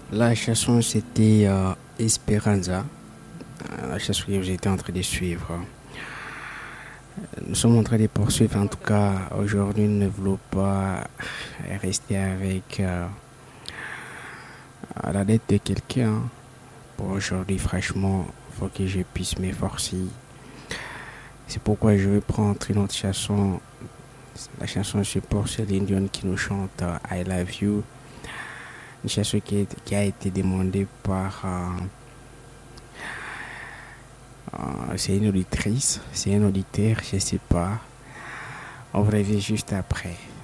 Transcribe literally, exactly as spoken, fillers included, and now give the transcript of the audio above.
La chanson c'était euh, Esperanza, euh, la chanson que j'étais en train de suivre. Nous sommes en train de poursuivre, en tout cas aujourd'hui nous ne voulons pas rester avec euh, la dette de quelqu'un. Pour aujourd'hui, franchement, il faut que je puisse m'efforcer. C'est pourquoi je vais prendre une autre chanson. La chanson c'est pour Céline Dion qui nous chante euh, I Love You. Une chanson qui, qui a été demandée par euh, euh, c'est une auditrice, c'est un auditeur, je sais pas. On revient juste après.